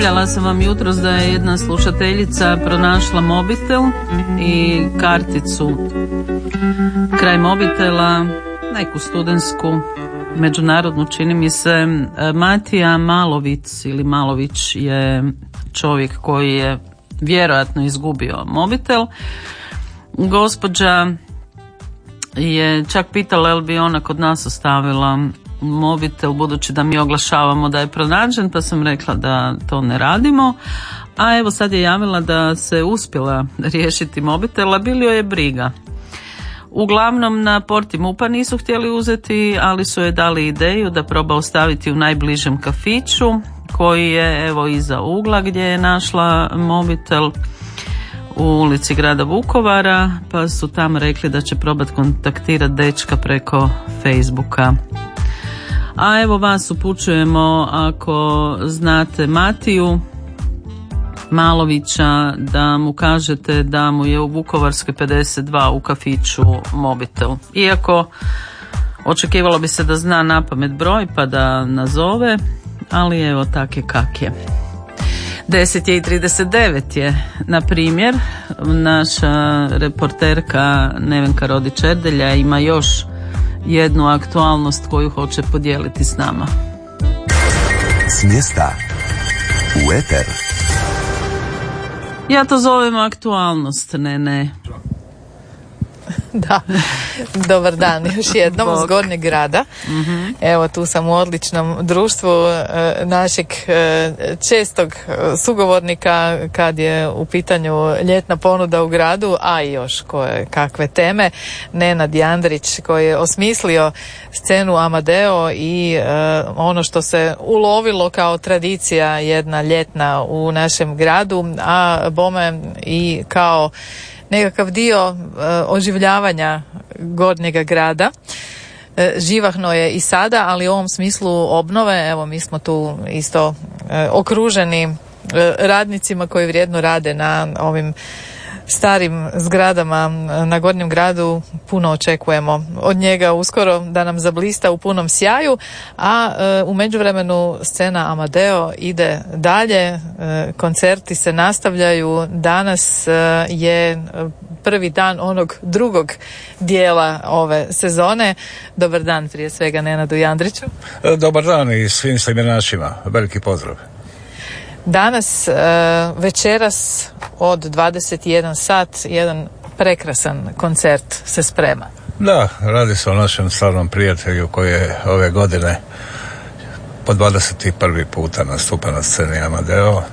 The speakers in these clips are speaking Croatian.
Javljala sam vam jutros da je jedna slušateljica pronašla mobitel i karticu kraj mobitela, neku studentsku, međunarodnu, čini mi se. Matija Malović ili Malović je čovjek koji je vjerojatno izgubio mobitel. Gospođa je čak pitala jel bi ona kod nas ostavila mobitel, budući da mi oglašavamo da je pronađen, pa sam rekla da to ne radimo. A evo sad je javila da se uspjela riješiti mobitel, a bilo je briga. Uglavnom na porti MUP-a nisu htjeli uzeti, ali su joj dali ideju da proba ostaviti u najbližem kafiću koji je evo iza ugla gdje je našla mobitel u ulici grada Vukovara, pa su tamo rekli da će probati kontaktirati dečka preko Facebooka. A evo vas upućujemo, ako znate Matiju Malovića, da mu kažete da mu je u Vukovarskoj 52 u kafiću mobitel. Iako očekivalo bi se da zna napamet broj pa da nazove, ali evo tak je kak je. 10:39 je, na primjer, naša reporterka Nevenka Rodić-Erdelja ima još jednu aktualnost koju hoće podijeliti s nama. S mjesta u eter. Ja to zovem aktualnost, ne. Da, dobar dan još jednom iz Gornjeg grada. Evo tu sam u odličnom društvu našeg čestog sugovornika kad je u pitanju ljetna ponuda u gradu, a i još kakve teme. Nenad Jandrić koji je osmislio scenu Amadeo i ono što se ulovilo kao tradicija jedna ljetna u našem gradu, a bome i kao nekakav dio oživljavanja Gornjega grada. Živahno je i sada, ali u ovom smislu obnove, evo mi smo tu isto okruženi radnicima koji vrijedno rade na ovim starim zgradama na Gornjem gradu. Puno očekujemo od njega uskoro da nam zablista u punom sjaju, a u međuvremenu scena Amadeo ide dalje, koncerti se nastavljaju. Danas je prvi dan onog drugog dijela ove sezone. Dobar dan prije svega Nenadu Jandriću. Dobar dan i svim slimenašima, veliki pozdrav. Danas, večeras od 21 sat, jedan prekrasan koncert se sprema. Da, radi se o našem stvarnom prijatelju koji je ove godine po 21. puta nastupa na sceni Amadeo.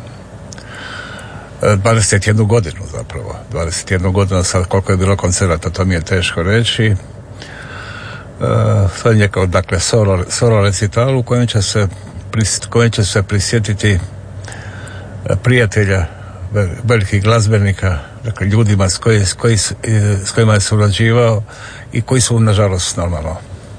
21 godinu zapravo. 21 godinu, sad koliko je bilo koncerata, to mi je teško reći. To je njegov, dakle, solo recital u kojem će se prisjetiti prijatelja, velikih glazbenika, dakle ljudima s kojima je surađivao i koji su nažalost normalno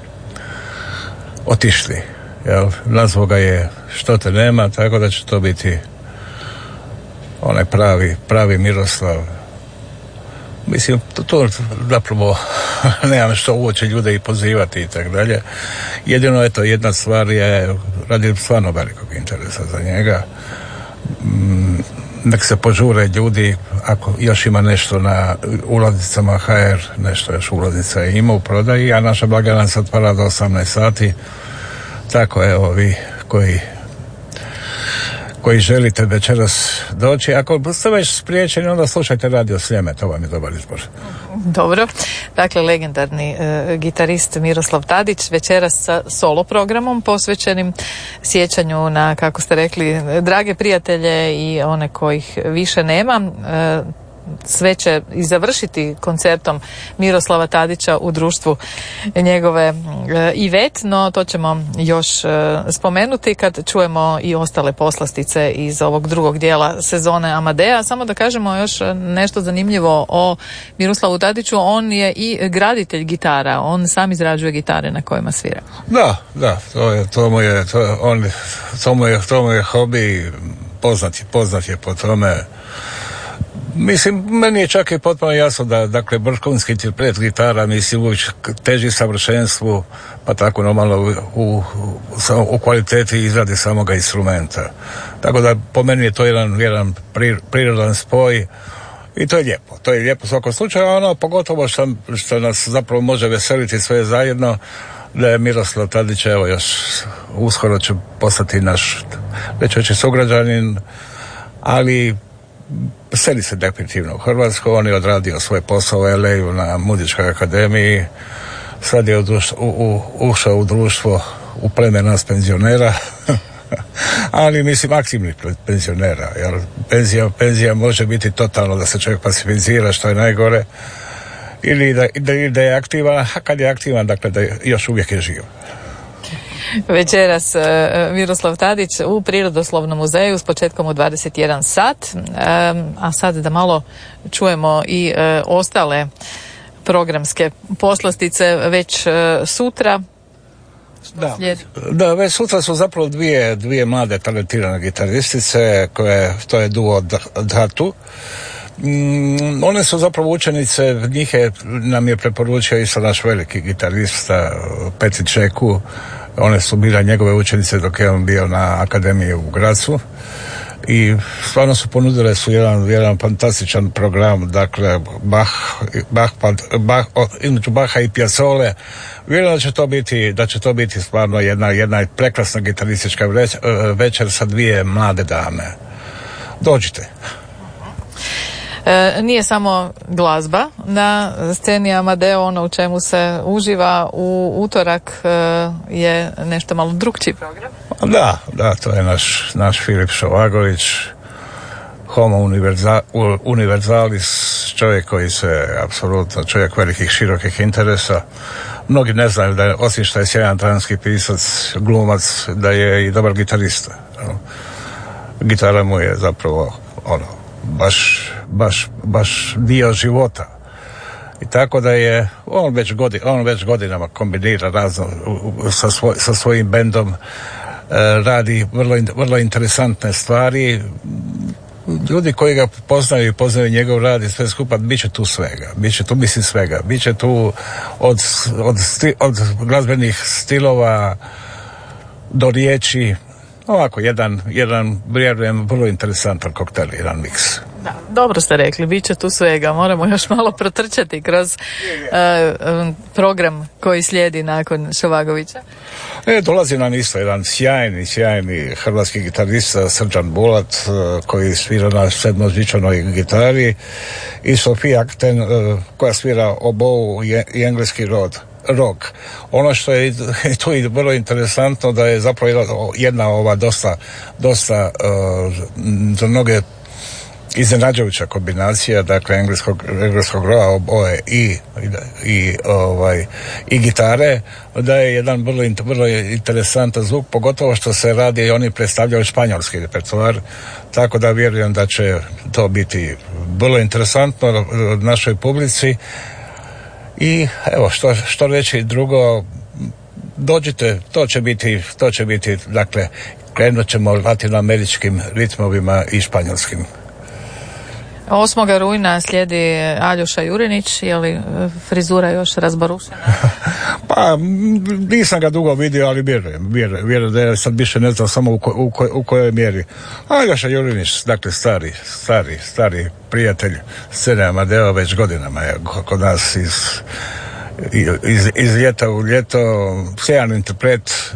otišli. Nazvao ga je Što te nema, tako da će to biti onaj pravi Miroslav. Mislim, to zapravo nemam što uoče ljude i pozivati i tako dalje. Jedino eto, jedna stvar je, radi stvarno velikog interesa za njega. Nek se požure ljudi, ako još ima nešto na ulaznicama HR, nešto još ulaznica ima u prodaji, a naša blagajna se otvara do 18 sati. Tako evo vi koji želite večeras doći. Ako ste već spriječeni, onda slušajte Radio Sljeme, to vam je dobar izbor. Dobro, dakle legendarni gitarist Miroslav Tadić večeras sa solo programom posvećenim sjećanju na, kako ste rekli, drage prijatelje i one kojih više nema. Sve će i završiti koncertom Miroslava Tadića u društvu njegove Ivet, no to ćemo još spomenuti kad čujemo i ostale poslastice iz ovog drugog dijela sezone Amadea. Samo da kažemo još nešto zanimljivo o Miroslavu Tadiću. On je i graditelj gitara, on sam izrađuje gitare na kojima svira. Da, to mu je hobi, poznat je po tome. Mislim, meni je čak i potpuno jasno da, dakle, vrhunski interpret gitara, mislim, uvijek teži savršenstvu, pa tako normalno u kvaliteti izrade samoga instrumenta. Tako da, po meni je to jedan prirodan spoj i to je lijepo u svakom slučaju, a ono, pogotovo što nas zapravo može veseliti sve zajedno, da je Miroslav Tadić, evo još uskoro će postati naš, reći sugrađanin, ali seli se definitivno u Hrvatsku, on je odradio svoj posao u LA-u na Muzičkoj akademiji, sad je ušao u društvo, u pleme nas penzionera, ali mislim aktivnih penzionera, jer penzija može biti totalno da se čovjek pasifizira, što je najgore, ili da je aktivan, a kad je aktivan, dakle da još uvijek je živ. Večeras Miroslav Tadić u Prirodoslovnom muzeju s početkom u 21 sat, a sad da malo čujemo i ostale programske poslastice već sutra. Da, već sutra su zapravo dvije mlade talentirane gitaristice, to je duo Dhatu. One su zapravo učenice, nam je preporučio isto naš veliki gitarista Petri Čeku. One su bile njegove učenice dok je on bio na akademiji u Grazu i stvarno su ponudile su jedan fantastičan program, dakle između Baha i Piazzole. Vjerujem da će to biti stvarno jedna prekrasna gitaristička večer sa dvije mlade dame. Dođite. Nije samo glazba na sceni Amadeo, ono u čemu se uživa u utorak je nešto malo drukčiji program. Da, to je naš Filip Šovagović, homo universalis, čovjek koji se apsolutno, čovjek velikih širokih interesa. Mnogi ne znaju da je, osim što je sjajan dramski pisac, glumac, da je i dobar gitarista. Gitara mu je zapravo baš dio života. I tako da je on već godinama kombinira razno sa svojim bendom, radi vrlo interesantne stvari. Ljudi koji ga poznaju njegov rad i sve skupa, bit će tu svega. Bit će tu od glazbenih stilova do riječi. Ovako, jedan vjerujem, vrlo interesantan koktel, jedan miks. Da, dobro ste rekli, bit će tu svega. Moramo još malo protrčati kroz program koji slijedi nakon Šovagovića. Dolazi nam isto jedan sjajni hrvatski gitarista Srđan Bulat, koji svira na sedmozvičanoj gitari, i Sofija Akten, koja svira obou i engleski rock. Ono što je tu i vrlo interesantno, da je zapravo jedna ova dosta za mnoge iznenađujuća kombinacija, dakle engleskog roka oboje i gitare, da je jedan vrlo interesantan zvuk, pogotovo što se radi i oni predstavljaju španjolski repertoar, tako da vjerujem da će to biti vrlo interesantno našoj publici. I evo, što reći drugo, dođite, to će biti, dakle, krenut ćemo latinoameričkim ritmovima i španjolskim. 8. rujna slijedi Aljoša Jurinić, je li frizura još razbarušena? Pa, nisam ga dugo vidio, ali vjerujem da je sad više ne znam samo u kojoj mjeri. Aljoša Jurinić, dakle stari prijatelj scene Amadeo, već godinama je kod nas iz ljeta u ljeto, sjajan interpret,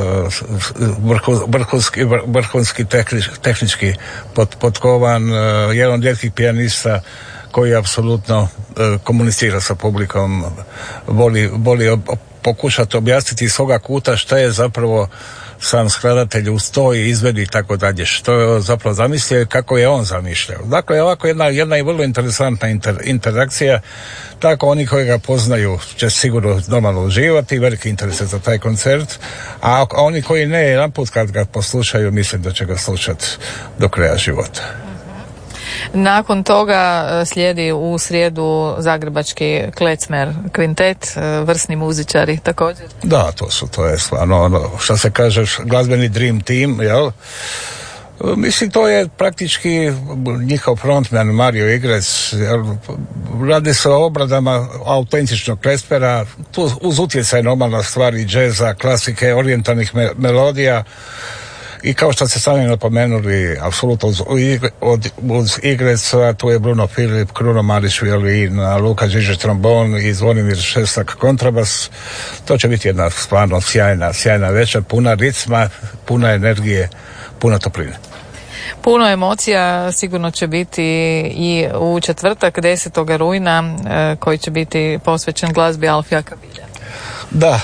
vrhunski tehnički potkovan, jedan od rijetkih pijanista koji apsolutno komunicira sa publikom, voli pokušati objasniti iz svoga kuta šta je zapravo sam skladatelj uz to i izvedi i tako dalje, što je zapravo zamislio i kako je on zamišljao. Dakle, ovako jedna i vrlo interesantna interakcija, tako oni koji ga poznaju će sigurno normalno uživati, veliki interes za taj koncert, a oni koji ne, jedan put kad ga poslušaju, mislim da će ga slušati do kraja života. Nakon toga slijedi u srijedu zagrebački Klecmer kvintet, vrsni muzičari također. Da, to je stvarno što se kaže glazbeni dream team, jel? Mislim, to je praktički njihov frontman Mario Igrec. Radi se o obradama autentičnog klespera, tu uz utjecaj normalna stvari džeza, klasike, orijentalnih melodija. I kao što ste sami napomenuli, apsolutno uz Igreca, tu je Bruno Filip, Kruno Marić violin, Luka Đižić trombon i Zvonimir Šestak kontrabas. To će biti jedna stvarno sjajna večer, puna ritma, puna energije, puna topline. Puno emocija sigurno će biti i u četvrtak 10. rujna koji će biti posvećen glazbi Alfija Kabilja. Da.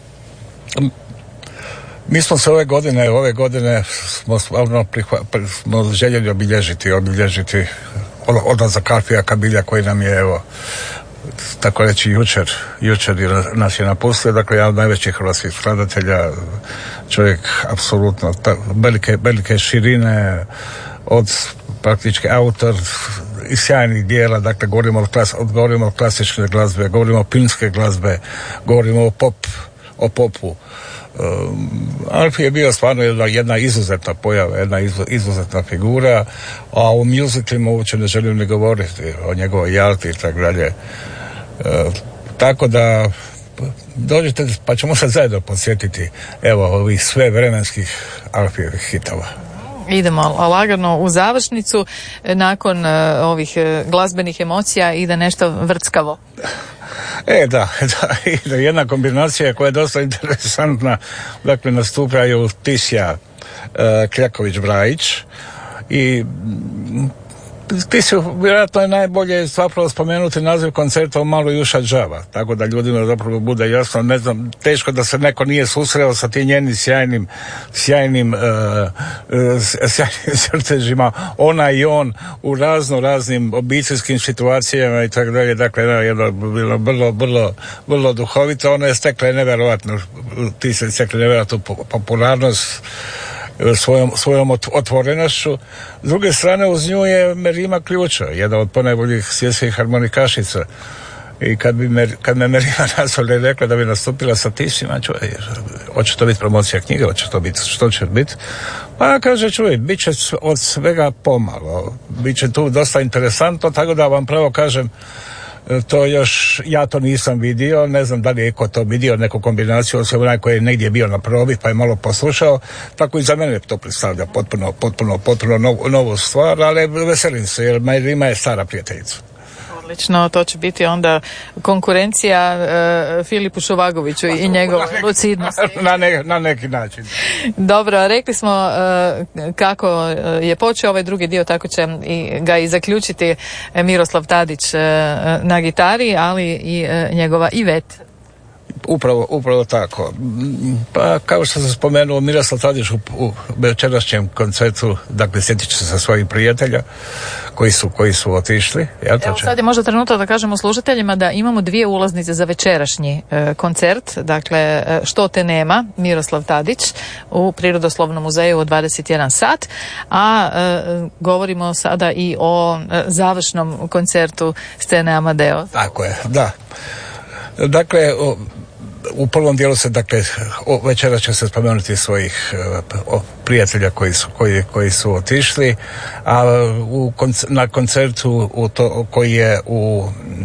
Mi smo se ove godine smo željeli obilježiti odlazak Alfija Kabilja koji nam je, evo, tako reći, jučer nas je napustio. Dakle, jedan od najvećih hrvatskih skladatelja, čovjek apsolutno velike širine, od praktički autor i sjajnih dijela. Dakle, govorimo o klasične glazbe, govorimo o filmske glazbe, govorimo o popu. Alfi je bio stvarno jedna izuzetna pojava, jedna izuzetna figura, a o musicalima uopće ne želim ni govoriti, o njegovoj Jalti i tako dalje. Tako da dođite pa ćemo se zajedno podsjetiti, evo, ovih sve vremenskih Alfijevih hitova. Idemo lagano u završnicu, nakon ovih glazbenih emocija ide nešto vrckavo. Da, jedna kombinacija koja je dosta interesantna. Dakle, nastupaju Tisja Kljaković-Brajić i Tisju vjerojatno je najbolje zapravo spomenuti naziv koncerta u Malo Juša Džava, tako da ljudima zapravo bude jasno. Ne znam, teško da se neko nije susreo sa tim njenim sjajnim crtežima, ona i on u raznim obiteljskim situacijama i tako dalje. Dakle, jedno vrlo duhovito. Ona je stekla nevjerojatnu popularnost svojom otvorenošću. S druge strane, uz nju je Merima Ključa, jedna od ponajboljih svjetskih harmonikašica. I kad me Merima nazvala i rekla da bi nastupila sa Tisima, hoće to biti promocija knjige, što će biti? Pa kaže, bit će od svega pomalo, bit će tu dosta interesantno, tako da vam pravo kažem, to još, ja to nisam vidio, ne znam da li je ko to vidio, neku kombinaciju, osim onaj koji je negdje bio na probi pa je malo poslušao, tako i za mene to predstavlja potpuno novu stvar, ali veselim se jer Merima je stara prijateljica. Odlično, to će biti onda konkurencija Filipu Šovagoviću i njegovoj lucidnosti. Na neki način. Dobro, rekli smo kako je počeo ovaj drugi dio, tako će ga i zaključiti Miroslav Tadić na gitari, ali i njegova Ivet. Upravo tako. Pa kao što sam spomenuo, Miroslav Tadić u večerašnjem koncertu, dakle, sjetit će se sa svojih prijatelja koji su otišli. Evo, sad je možda trenutak da kažemo slušateljima da imamo 2 ulaznice za večerašnji koncert, dakle, Što te nema, Miroslav Tadić u Prirodoslovnom muzeju od 21 sat, a govorimo sada i o završnom koncertu scene Amadeus. Tako je, da. Dakle, u prvom dijelu se, dakle, večera će se spomenuti svojih prijatelja koji su otišli, a na koncertu koji je u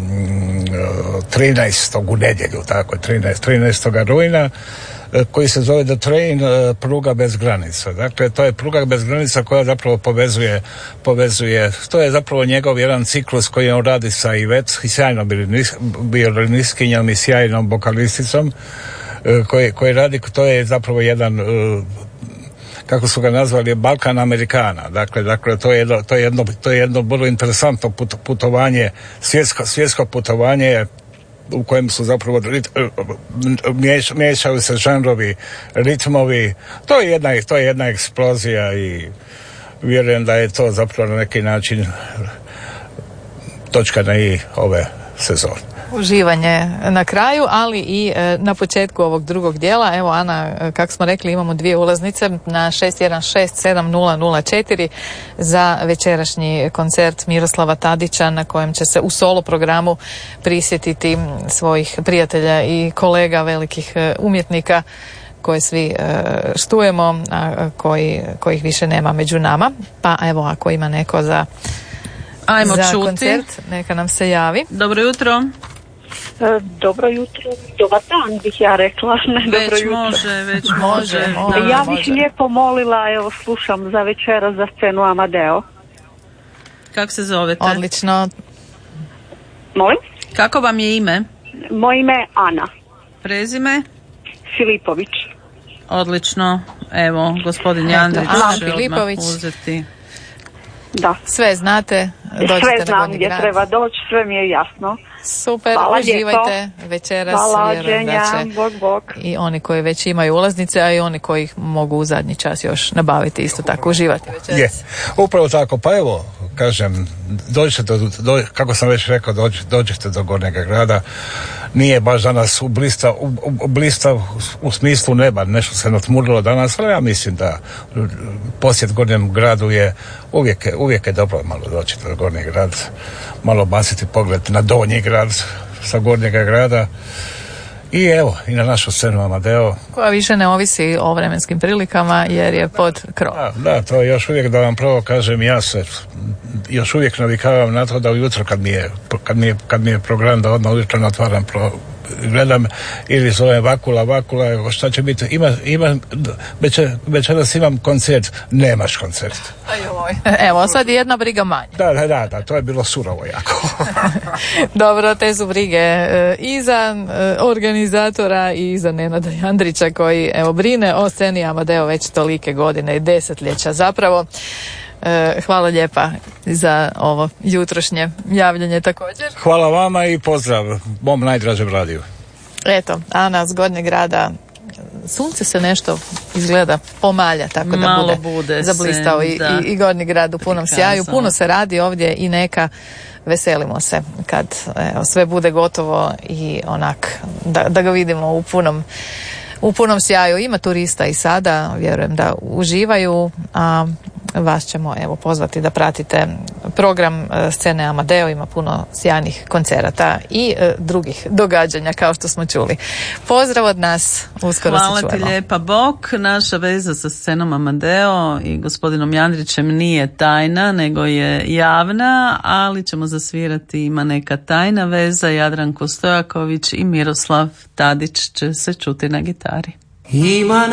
13. u nedjelju, tako, 13. rujna, koji se zove The Train, pruga bez granica. Dakle, to je pruga bez granica koja zapravo povezuje, to je zapravo njegov jedan ciklus koji on radi sa Ivet, i sjajnom violinistkinjom i sjajnom vokalisticom, koji radi, to je zapravo jedan, kako su ga nazvali, Balkan Amerikana. Dakle, to je jedno vrlo interesantno putovanje, svjetsko putovanje, u kojem su zapravo miješaju se žanrovi, ritmovi. To je jedna eksplozija i vjerujem da je to zapravo na neki način točka na i ove sezone. Uživanje na kraju, ali i na početku ovog drugog dijela. Evo, Ana, kako smo rekli, imamo 2 ulaznice na 61670004 za večerašnji koncert Miroslava Tadića, na kojem će se u solo programu prisjetiti svojih prijatelja i kolega, velikih umjetnika koje svi štujemo, a kojih više nema među nama. Pa evo, ako ima neko za koncert, neka nam se javi. Dobro jutro. Dobro jutro, dobar dan bih ja rekla. Već može. Ja bih lijepo molila, evo slušam za večeras za scenu Amadeo. Kako se zovete? Odlično. Molim? Kako vam je ime? Moje ime je Ana. Prezime? Filipović. Odlično. Evo, gospodin Jandrić će odmah uzeti. Da. Sve znate, dođete sve znam gdje grad. Treba doći, sve mi je jasno. Super, hvala, uživajte večeras. Hvala, Đenja, bog. I oni koji već imaju ulaznice, a i oni koji ih mogu u zadnji čas još nabaviti, isto tako uživati večeras. Je, upravo tako, pa evo, kažem, dođete kako sam već rekao, dođete do Gornjega grada. Nije baš danas blistav u smislu neba, nešto se natmurilo danas, ali ja mislim da posjet Gornjem gradu je uvijek je dobro malo doći do Gornjeg grada, malo baciti pogled na Donji grad sa Gornjega grada i evo, i na našu scenu Amadeo. Koja više ne ovisi o vremenskim prilikama jer je pod krovom. Da, to je još uvijek, da vam prvo kažem, ja se još uvijek navikavam na to da ujutro kad mi je program da odmah ujutro otvaram gledam ili zovem Vakula, šta će biti, večeras imam koncert, nemaš koncert. Evo, sad je jedna briga manje. Da, to je bilo surovo jako. Dobro, te su brige i za organizatora i za Nenada Jandrića koji evo brine o sceni Amadeo već tolike godine i desetljeća zapravo. Hvala lijepa za ovo jutrošnje javljanje također. Hvala vama i pozdrav mom najdražem radiju. Eto, Ana s Gornjeg grada, sunce se nešto izgleda pomalja, tako da malo bude zablistao i Gornji grad u punom sjaju. Puno se radi ovdje i neka veselimo se kad sve bude gotovo i onak da ga vidimo u punom sjaju. Ima turista i sada, vjerujem da uživaju, a vas ćemo evo pozvati da pratite program scene Amadeo, ima puno sjajnih koncerata i drugih događanja kao što smo čuli. Pozdrav od nas, uskoro se čujemo. Hvala ti lijepa, bok. Naša veza sa scenom Amadeo i gospodinom Jandrićem nije tajna, nego je javna, ali ćemo zasvirati, ima neka tajna veza. Jadranko Stojaković i Miroslav Tadić će se čuti na gitari. Ima